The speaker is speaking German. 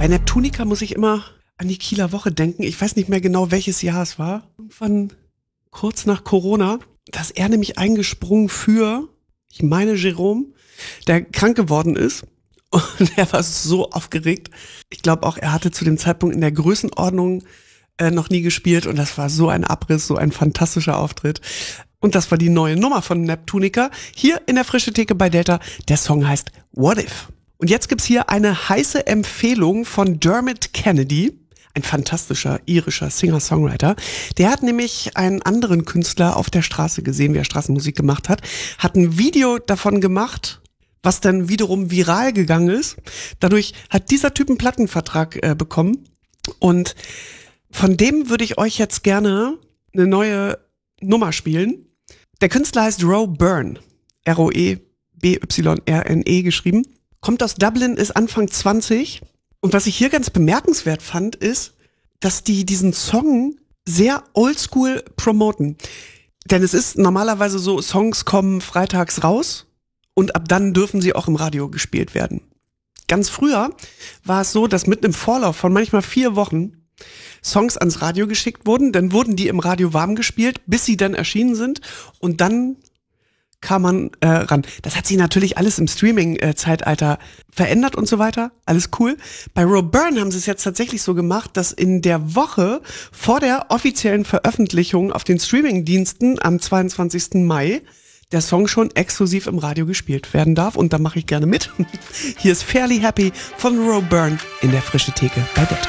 Bei Neptunica muss ich immer an die Kieler Woche denken. Ich weiß nicht mehr genau, welches Jahr es war. Irgendwann kurz nach Corona. Da ist er nämlich eingesprungen für, ich meine, Jerome, der krank geworden ist. Und er war so aufgeregt. Ich glaube auch, er hatte zu dem Zeitpunkt in der Größenordnung noch nie gespielt. Und das war so ein Abriss, so ein fantastischer Auftritt. Und das war die neue Nummer von Neptunica. Hier in der Frische Theke bei Delta. Der Song heißt What If? Und jetzt gibt's hier eine heiße Empfehlung von Dermot Kennedy. Ein fantastischer irischer Singer-Songwriter. Der hat nämlich einen anderen Künstler auf der Straße gesehen, wie er Straßenmusik gemacht hat. Hat ein Video davon gemacht, was dann wiederum viral gegangen ist. Dadurch hat dieser Typ einen Plattenvertrag bekommen. Und von dem würde ich euch jetzt gerne eine neue Nummer spielen. Der Künstler heißt Roe Byrne. R-O-E-B-Y-R-N-E geschrieben. Kommt aus Dublin, ist Anfang 20. Und was ich hier ganz bemerkenswert fand, ist, dass die diesen Song sehr oldschool promoten. Denn es ist normalerweise so, Songs kommen freitags raus und ab dann dürfen sie auch im Radio gespielt werden. Ganz früher war es so, dass mit einem Vorlauf von manchmal 4 Wochen Songs ans Radio geschickt wurden, dann wurden die im Radio warm gespielt, bis sie dann erschienen sind und dann kam man ran. Das hat sich natürlich alles im Streaming-Zeitalter verändert und so weiter. Alles cool. Bei Roe Byrne haben sie es jetzt tatsächlich so gemacht, dass in der Woche vor der offiziellen Veröffentlichung auf den Streaming-Diensten am 22. Mai der Song schon exklusiv im Radio gespielt werden darf. Und da mache ich gerne mit. Hier ist Fairly Happy von Roe Byrne in der Frische Theke bei Delta.